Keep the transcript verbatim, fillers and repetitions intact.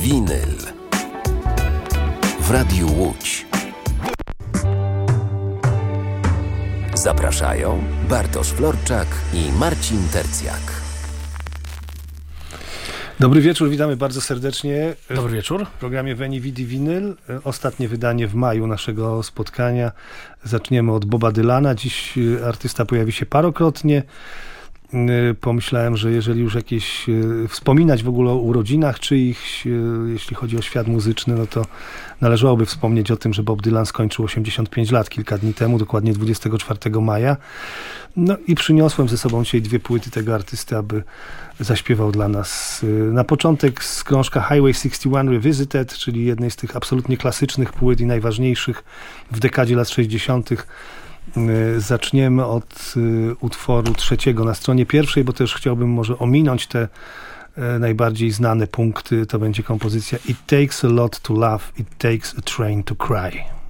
Winyl w Radiu Łódź. Zapraszają Bartosz Florczak i Marcin Tercjak. Dobry wieczór, witamy bardzo serdecznie. Dobry wieczór. W programie Veni Vidi Vinyl. Ostatnie wydanie w maju naszego spotkania. Zaczniemy od Boba Dylana. Dziś artysta pojawi się parokrotnie. Pomyślałem, że jeżeli już jakieś wspominać w ogóle o urodzinach czyichś, jeśli chodzi o świat muzyczny, no to należałoby wspomnieć o tym, że Bob Dylan skończył osiemdziesiąt pięć lat kilka dni temu, dokładnie dwudziestego czwartego maja. No i przyniosłem ze sobą dzisiaj dwie płyty tego artysty, aby zaśpiewał dla nas. Na początek z krążka Highway sześćdziesiąt jeden Revisited, czyli jednej z tych absolutnie klasycznych płyt i najważniejszych w dekadzie lat sześćdziesiątych. Zaczniemy od utworu trzeciego na stronie pierwszej, bo też chciałbym może ominąć te najbardziej znane punkty. To będzie kompozycja It Takes a Lot to Love, It Takes a Train to Cry.